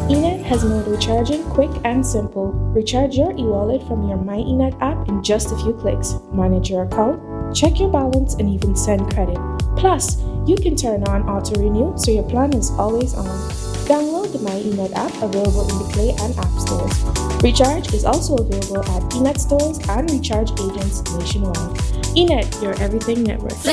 eNett has made recharging quick and simple. Recharge your e-wallet from your My eNett app in just a few clicks. Manage your account, check your balance, and even send credit. Plus, you can turn on auto renew so your plan is always on. Download the My eNett app available in the Play and App stores. Recharge is also available at eNett stores and recharge agents nationwide. eNett, your everything network.